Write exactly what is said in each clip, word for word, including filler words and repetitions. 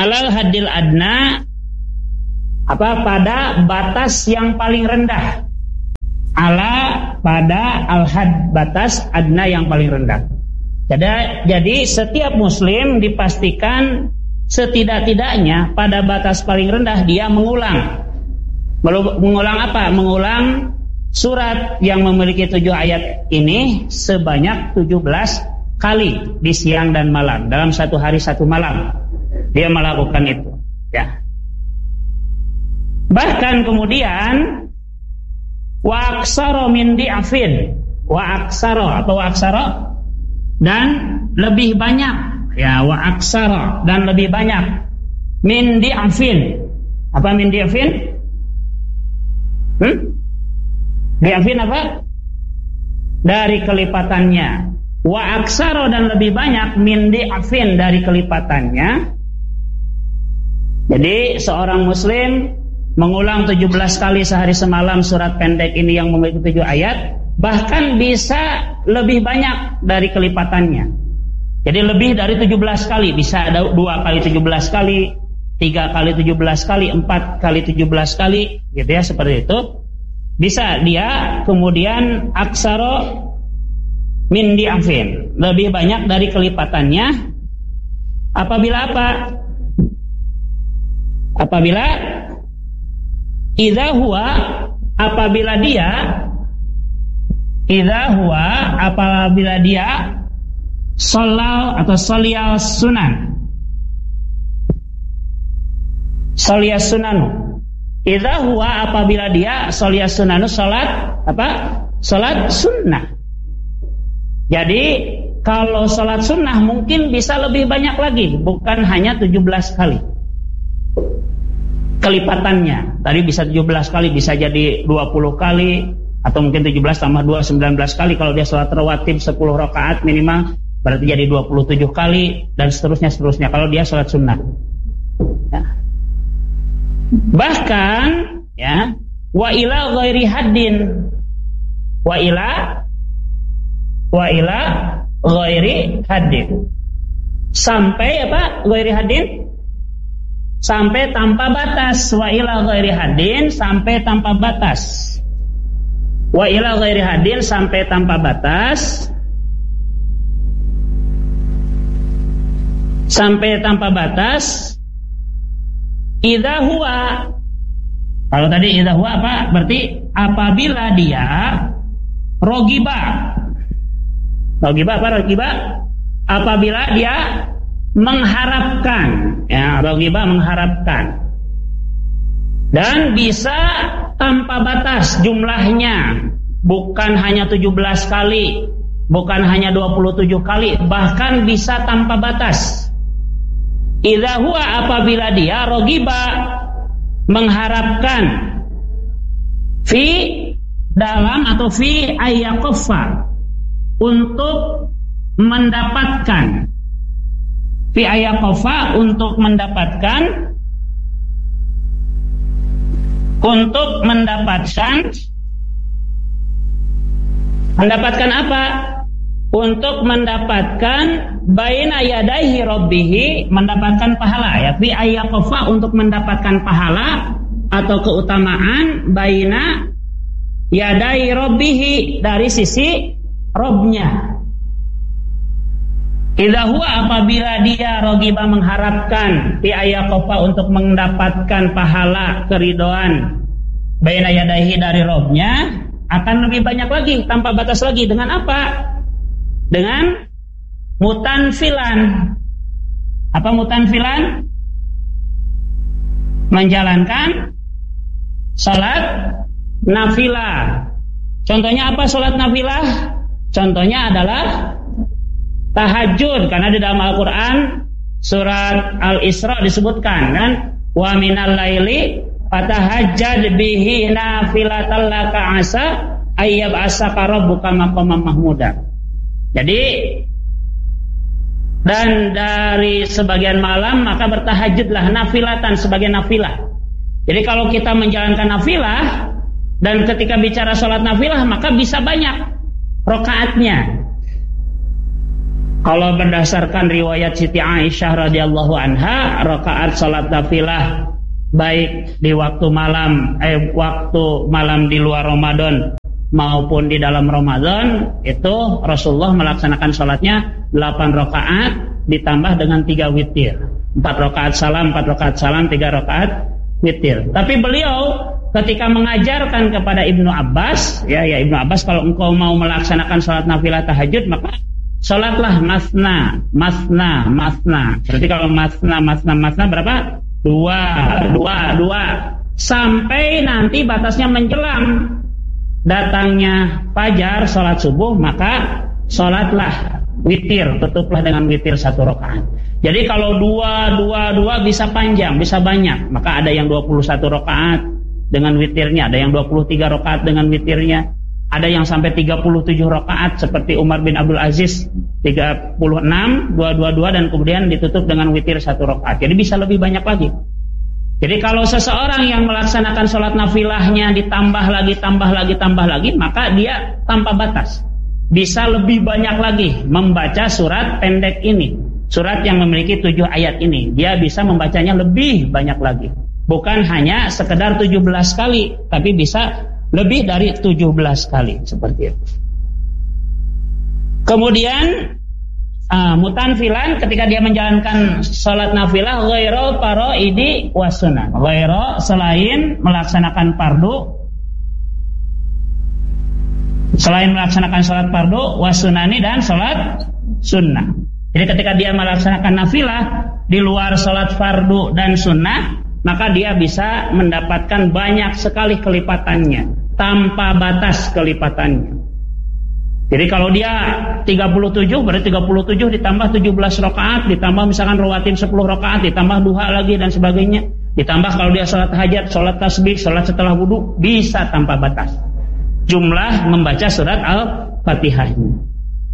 alal hadil adna, apa pada batas yang paling rendah. Ala pada al-had, batas, adna yang paling rendah. Jadi, jadi setiap muslim dipastikan setidak-tidaknya pada batas paling rendah dia mengulang. Mengulang apa? Mengulang surat yang memiliki tujuh ayat ini sebanyak tujuh belas kali di siang dan malam. Dalam satu hari satu malam dia melakukan itu, ya. Bahkan kemudian wa aksara min di'afin, wa aksara atau wa aksara dan lebih banyak, ya, wa aksara dan lebih banyak min di'afin. Apa min di'afin? Hmm? Di'afin apa? Dari kelipatannya. Wa aksara dan lebih banyak min di'afin dari kelipatannya. Jadi seorang muslim mengulang tujuh belas kali sehari semalam surat pendek ini yang memiliki tujuh ayat, bahkan bisa lebih banyak dari kelipatannya. Jadi lebih dari tujuh belas kali, bisa ada dua kali tujuh belas kali, tiga kali tujuh belas kali, empat kali tujuh belas kali, gitu ya, seperti itu. Bisa dia kemudian aksaro min di'afin, lebih banyak dari kelipatannya. Apabila apa? Apabila idza huwa, apabila dia idza huwa, apabila dia sholal atau sholiyal sunan, sholiyal sunanu. Idza huwa, apabila dia sholiyal sunanu, salat apa? Salat sunnah. Jadi kalau salat sunnah mungkin bisa lebih banyak lagi, bukan hanya tujuh belas kali kelipatannya. Tadi bisa tujuh belas kali, bisa jadi dua puluh kali, atau mungkin tujuh belas tambah dua, sembilan belas kali. Kalau dia sholat rawatib sepuluh rakaat minimal, berarti jadi dua puluh tujuh kali, dan seterusnya seterusnya kalau dia sholat sunnah, ya. Bahkan, ya, wa ila ghairi haddin, wa ila wa ila ghairi haddin, sampai apa? Ghairi haddin, sampai tanpa batas. Wa ila ghairi hadin, sampai tanpa batas. Wa ila ghairi hadin, sampai tanpa batas. Sampai tanpa batas. Idza huwa, kalau tadi idza huwa apa? Berarti apabila dia rogiba. Rogiba apa rogiba? Apabila dia mengharapkan, ya, rogiba mengharapkan, dan bisa tanpa batas jumlahnya, bukan hanya tujuh belas kali, bukan hanya dua puluh tujuh kali, bahkan bisa tanpa batas. Idza huwa, apabila dia rogiba mengharapkan, fi dalam atau fi ayyaqaffa, untuk mendapatkan, fi ayyaqaffa, untuk mendapatkan, untuk mendapatkan mendapatkan apa? Untuk mendapatkan baina yadaihi rabbihi, mendapatkan pahala, ya, fi ayyaqaffa, untuk mendapatkan pahala atau keutamaan baina yadai rabbihi, dari sisi Robnya. Idza huwa, apabila dia rogiba mengharapkan, fi ayyaqaffa, untuk mendapatkan pahala keridhaan baina yadaihi, dari Robnya, akan lebih banyak lagi, tanpa batas lagi. Dengan apa? Dengan mutanfilan. Apa mutanfilan? Menjalankan salat nafilah. Contohnya apa salat nafilah? Contohnya adalah tahajud, karena di dalam Al-Quran surat Al-Isra disebutkan, kan, wa minal laili fatahajjad bihi nafilatan laka asa ayyab asaka rabbuka maqaman mahmuda. Jadi, dan dari sebagian malam maka bertahajudlah, nafilatan, sebagai nafilah. Jadi kalau kita menjalankan nafilah, dan ketika bicara sholat nafilah, maka bisa banyak rakaatnya. Kalau berdasarkan riwayat Siti Aisyah radhiyallahu anha, rakaat salat nafilah baik di waktu malam eh waktu malam di luar Ramadan maupun di dalam Ramadan itu Rasulullah melaksanakan salatnya delapan rakaat ditambah dengan tiga witir. empat rakaat salam, empat rakaat salam, tiga rakaat witir. Tapi beliau ketika mengajarkan kepada Ibnu Abbas, ya ya Ibnu Abbas, kalau engkau mau melaksanakan salat nafilah tahajud maka salatlah masna, masna, masna. Berarti kalau masna, masna, masna berapa? Dua, dua, dua. Sampai nanti batasnya menjelang datangnya fajar, salat subuh, maka salatlah witir, tutuplah dengan witir satu rakaat. Jadi kalau dua, dua, dua bisa panjang, bisa banyak. Maka ada yang dua puluh satu rakaat dengan witirnya, ada yang dua puluh tiga rakaat dengan witirnya. Ada yang sampai tiga puluh tujuh rakaat seperti Umar bin Abdul Aziz, tiga puluh enam, dua dua dua, dan kemudian ditutup dengan witir satu rakaat. Jadi bisa lebih banyak lagi. Jadi kalau seseorang yang melaksanakan sholat nafilahnya ditambah lagi, tambah lagi, tambah lagi, maka dia tanpa batas. Bisa lebih banyak lagi membaca surat pendek ini. Surat yang memiliki tujuh ayat ini. Dia bisa membacanya lebih banyak lagi. Bukan hanya sekedar tujuh belas kali, tapi bisa lebih dari tujuh belas kali seperti itu. Kemudian uh, mutanfilan ketika dia menjalankan salat nafilah ghairu faraidi wasunan. Ghairu selain melaksanakan fardu, selain melaksanakan salat fardu wasunani dan salat sunnah. Jadi ketika dia melaksanakan nafilah di luar salat fardu dan sunnah, maka dia bisa mendapatkan banyak sekali kelipatannya, tanpa batas kelipatannya. Jadi kalau dia tiga puluh tujuh, berarti tiga puluh tujuh ditambah tujuh belas rakaat, ditambah misalkan rawatin sepuluh rakaat, ditambah duha lagi dan sebagainya. Ditambah kalau dia salat hajat, salat tasbih, salat setelah wudu, bisa tanpa batas jumlah membaca surat Al-Fatihahnya.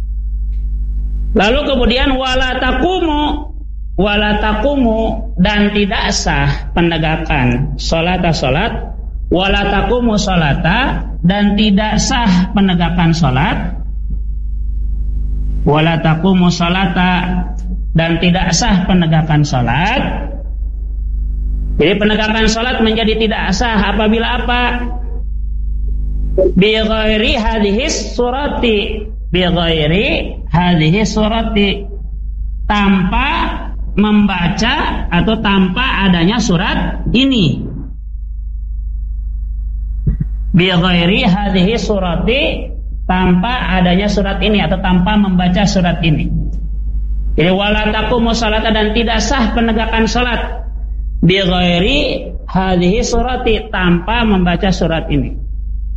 Lalu kemudian wala taqumu wala taqumu, dan tidak sah penegakan salata salat, wala taqumu salata, dan tidak sah penegakan salat, wala taqumu salata, dan tidak sah penegakan salat. Jadi penegakan salat menjadi tidak sah apabila apa? Bi ghairi hadhihi surati, bi ghairi hadhihi surati, tanpa membaca atau tanpa adanya surat ini. Bi ghairi hadhihi surati, tanpa adanya surat ini atau tanpa membaca surat ini. Jadi wala taqumu salata, dan tidak sah penegakan salat bi ghairi hadhihi surati, tanpa membaca surat ini.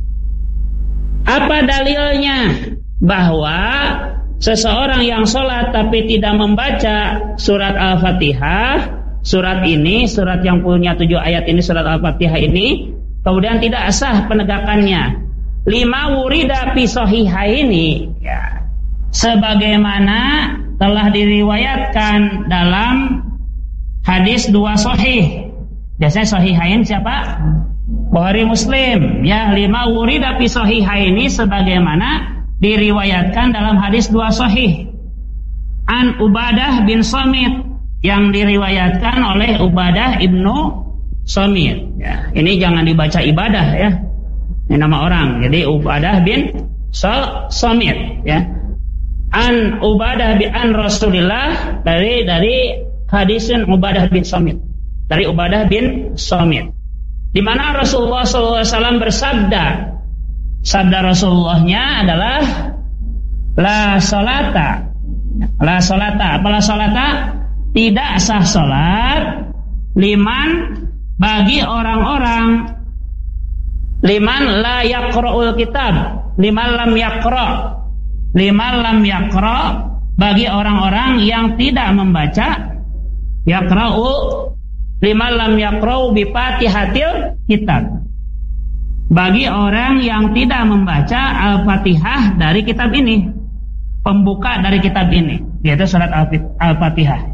Apa dalilnya bahwa seseorang yang sholat tapi tidak membaca surat Al-Fatihah, surat ini, surat yang punya tujuh ayat ini, surat Al-Fatihah ini, kemudian tidak sah penegakannya. Lima wurida fi sahihaini, ya, sebagaimana telah diriwayatkan dalam hadis dua sahih. Biasanya sahihain siapa? Bukhari Muslim. Ya, lima wurida fi sahihaini, sebagaimana diriwayatkan dalam hadis dua sahih. An Ubadah bin Samit, yang diriwayatkan oleh Ubadah ibnu Samit. Ya, ini jangan dibaca ibadah ya. Ini nama orang. Jadi Ubadah bin Samit ya. An Ubadah bin an Rasulillah, dari dari hadisin Ubadah bin Samit. Dari Ubadah bin Samit. Di mana Rasulullah shallallahu alaihi wasallam bersabda, sabda Rasulullahnya adalah la salata, la salata, apalah salata, tidak sah salat liman, bagi orang-orang, liman la yaqra'ul kitab, liman lam yaqra, liman lam yaqra, bagi orang-orang yang tidak membaca, yaqra'u, liman lam yaqra'u bi fatihatil kitab, bagi orang yang tidak membaca Al-Fatihah dari kitab ini, pembuka dari kitab ini, yaitu surat Al-Fatihah.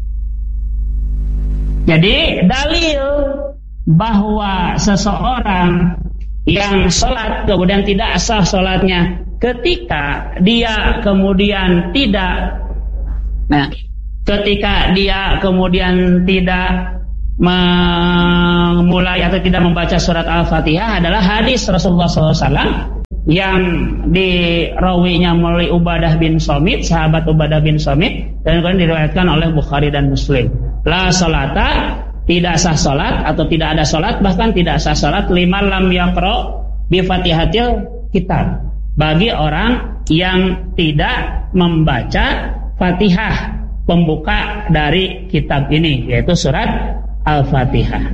Jadi dalil bahwa seseorang yang sholat kemudian tidak sah sholatnya ketika dia kemudian tidak Nah, ketika dia kemudian tidak memulai atau tidak membaca surat Al-Fatihah adalah hadis Rasulullah shallallahu alaihi wasallam yang dirawinya melalui Ubadah bin Somit, sahabat Ubadah bin Somit, dan kemudian diriwayatkan oleh Bukhari dan Muslim. La salata, tidak sah salat atau tidak ada salat, bahkan tidak sah salat lima lam yaqra bi Fatihatil kitab, bagi orang yang tidak membaca Fatihah pembuka dari kitab ini, yaitu surat Al-Fatihah.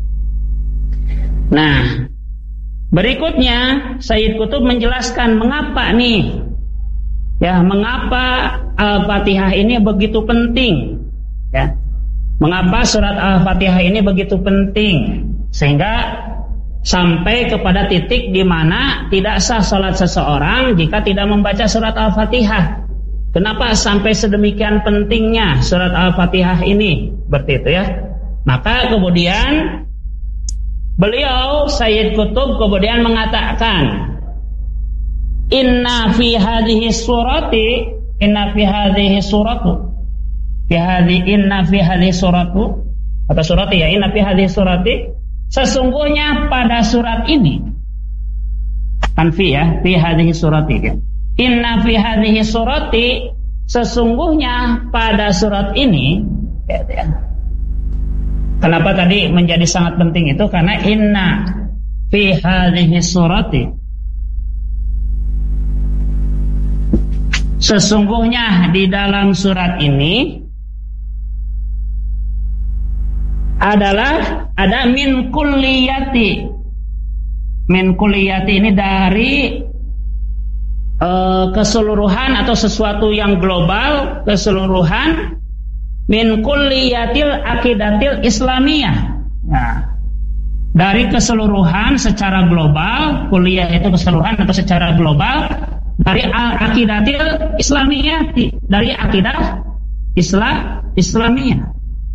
Nah, berikutnya Sayyid Qutb menjelaskan mengapa nih, ya, mengapa Al-Fatihah ini begitu penting, ya, mengapa surat Al-Fatihah ini begitu penting sehingga sampai kepada titik di mana tidak sah salat seseorang jika tidak membaca surat Al-Fatihah. Kenapa sampai sedemikian pentingnya surat Al-Fatihah ini? Seperti itu ya. Maka kemudian beliau Sayyid Qutb kemudian mengatakan, Inna fi hadhihi surati, inna fi hadhihi suratu, fi hadhi inna fi hadhihi suratu, atau surati ya, inna fi hadhihi surati, sesungguhnya pada surat ini, kan fi ya, fi hadhihi surati ya. Inna fi hadhihi surati, sesungguhnya pada surat ini, ya, ya. Kenapa tadi menjadi sangat penting itu? Karena inna fi hadhihi surati, sesungguhnya di dalam surat ini adalah ada min kulliyati. Min kulliyati ini dari uh, keseluruhan atau sesuatu yang global, keseluruhan min kulliyatil akidatil islamiyah. Nah, dari keseluruhan secara global, kuliah itu keseluruhan atau secara global dari akidatil islamiyah, dari akidah Islam Islamiyah.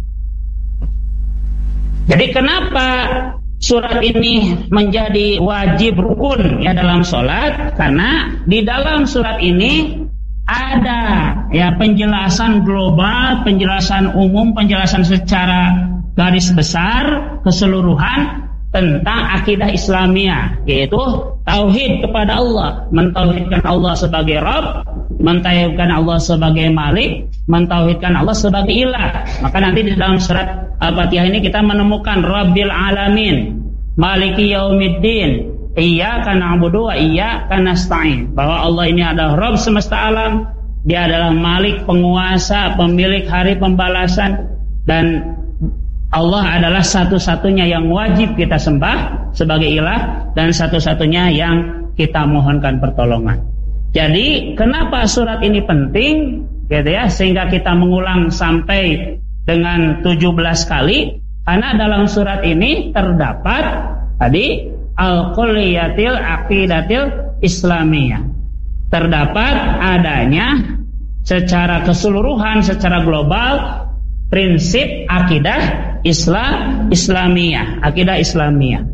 Jadi kenapa surat ini menjadi wajib rukun ya dalam sholat? Karena di dalam surat ini ada ya penjelasan global, penjelasan umum, penjelasan secara garis besar keseluruhan tentang akidah Islamiyah, yaitu tauhid kepada Allah, mentauhidkan Allah sebagai Rabb, mentauhidkan Allah sebagai Malik, mentauhidkan Allah sebagai Ilah. Maka nanti di dalam surat Al-Fatihah ini kita menemukan Rabbil Alamin, Maliki Yaumiddin, Iyyaka na'budu wa iyyaka nasta'in, bahwa Allah ini adalah Rabb semesta alam, Dia adalah Malik, penguasa, pemilik hari pembalasan, dan Allah adalah satu-satunya yang wajib kita sembah sebagai ilah dan satu-satunya yang kita mohonkan pertolongan. Jadi kenapa surat ini penting, gitu ya, sehingga kita mengulang sampai dengan tujuh belas kali? Karena dalam surat ini terdapat tadi al-kulliyatil aqidatil islamiyah. Terdapat adanya secara keseluruhan, secara global prinsip akidah Islam Islamiyah, akidah Islamiyah.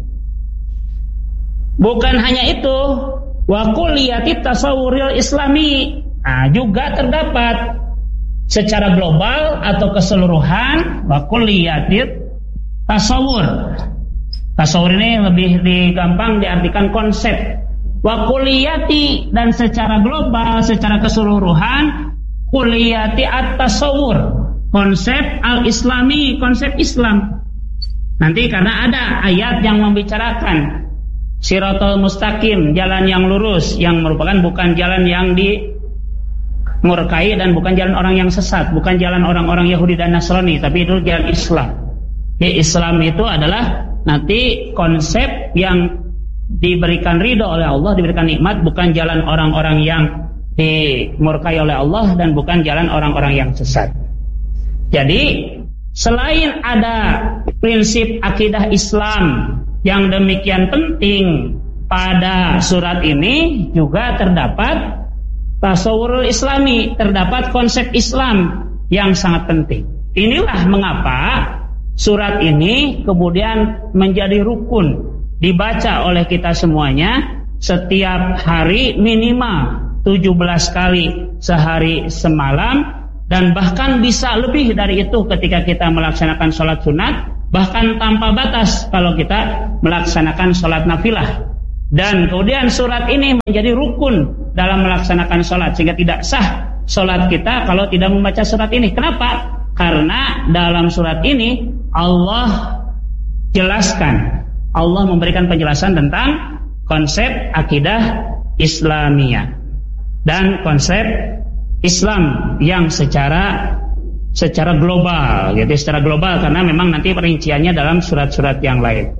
Bukan hanya itu, wa kulliyati tasawwuril islami. Nah, juga terdapat secara global atau keseluruhan wa kulliyati tasawwur. Tasawwur ini lebih digampang diartikan konsep. Wa kulliyati, dan secara global, secara keseluruhan, kulliyati at-tasawwur, konsep al-islami, konsep Islam. Nanti karena ada ayat yang membicarakan Siratal mustaqim, jalan yang lurus, yang merupakan bukan jalan yang dimurkai dan bukan jalan orang yang sesat, bukan jalan orang-orang Yahudi dan Nasrani, tapi itu jalan Islam. Ya, Islam itu adalah nanti konsep yang diberikan ridho oleh Allah, diberikan nikmat, bukan jalan orang-orang yang dimurkai oleh Allah dan bukan jalan orang-orang yang sesat. Jadi selain ada prinsip akidah Islam yang demikian penting pada surat ini, juga terdapat tasawwurul islami, terdapat konsep Islam yang sangat penting. Inilah mengapa surat ini kemudian menjadi rukun dibaca oleh kita semuanya setiap hari minimal tujuh belas kali sehari semalam, dan bahkan bisa lebih dari itu ketika kita melaksanakan sholat sunat, bahkan tanpa batas kalau kita melaksanakan sholat nafilah. Dan kemudian surat ini menjadi rukun dalam melaksanakan sholat, sehingga tidak sah sholat kita kalau tidak membaca surat ini. Kenapa? Karena dalam surat ini Allah jelaskan, Allah memberikan penjelasan tentang konsep akidah Islamiyah dan konsep Islam yang secara secara global, jadi secara global, karena memang nanti perinciannya dalam surat-surat yang lain.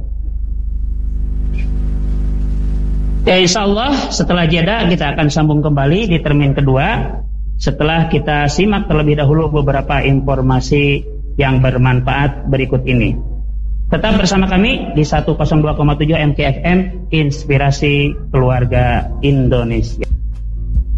Ya, insya Allah setelah jeda kita akan sambung kembali di termin kedua setelah kita simak terlebih dahulu beberapa informasi yang bermanfaat berikut ini. Tetap bersama kami di seratus dua koma tujuh M K F M Inspirasi Keluarga Indonesia.